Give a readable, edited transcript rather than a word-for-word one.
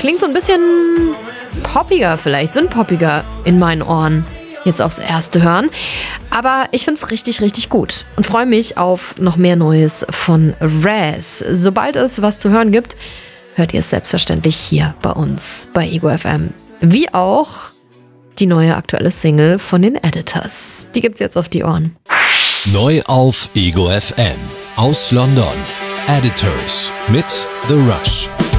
klingt so ein bisschen poppiger vielleicht, poppiger in meinen Ohren. Jetzt aufs erste hören. Aber ich finde es richtig, richtig gut und freue mich auf noch mehr Neues von Raz. Sobald es was zu hören gibt, hört ihr es selbstverständlich hier bei uns bei Ego FM. Wie auch die neue aktuelle Single von den Editors. Die gibt's jetzt auf die Ohren. Neu auf Ego FM aus London. Editors mit The Rush.